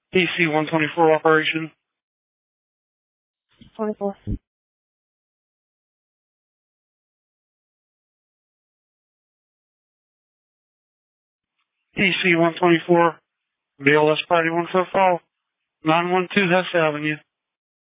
EC-124 operation. 24. EC-124, BLS Party 145, 912 Hess Avenue.